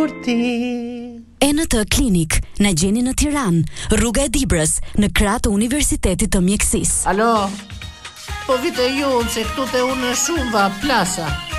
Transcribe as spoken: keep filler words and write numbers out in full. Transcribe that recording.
për ti. E në të klinik, në gjeni në Tiranë, rruga e Dibrës, në krah të Universitetit të Mjekësisë. Alo, po vite ju, se këtu te unë shumë va plasa.